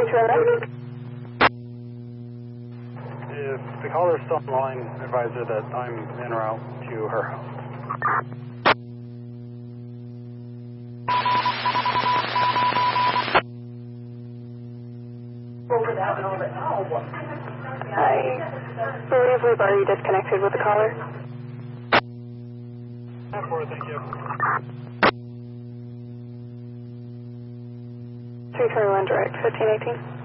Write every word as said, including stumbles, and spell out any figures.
three two one. If the caller is still online, advise her that I'm en route to her house. I believe we've already disconnected with the caller. ten four, thank you. three two one direct, fifteen eighteen.